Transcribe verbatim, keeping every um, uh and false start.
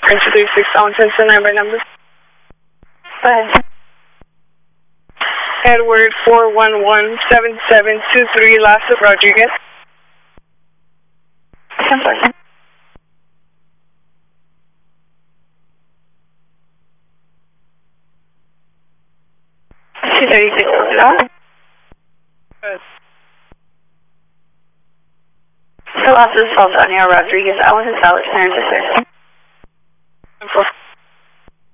two three six, Allen Simpson, number number. Go ahead. Edward four one one seven seven two three, Lasso Rodriguez. ten four. two thirty-six, Allen. The loss is Saldana Rodriguez, Allen and Salad, Center.